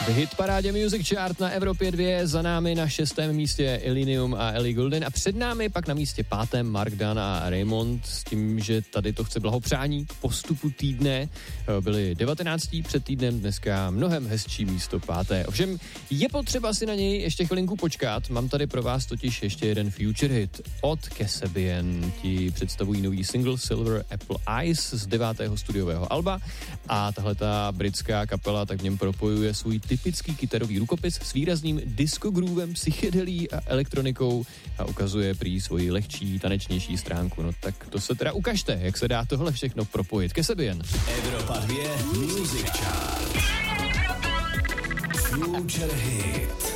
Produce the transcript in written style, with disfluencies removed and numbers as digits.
V hitparádě Music Chart na Evropě 2 za námi na 6. místě Illenium a Ellie Goulding a před námi pak na místě 5. Mark Dunn a Raymond s tím, že tady to chce blahopřání k postupu týdne. Byli 19. před týdnem, dneska mnohem hezčí místo 5. Ovšem je potřeba si na něj ještě chvilinku počkat. Mám tady pro vás totiž ještě jeden future hit od Kasabian. Ti představují nový single Silver Apple Eyes z 9. studiového alba a tahleta britská kapela tak v něm propojuje svůj typický kytarový rukopis s výrazným disco groovem, psychedelí a elektronikou a ukazuje prý svoji lehčí, tanečnější stránku. No tak to se teda ukažte, jak se dá tohle všechno propojit. Kasabian. Evropa 2 Music Chart. Future Hit.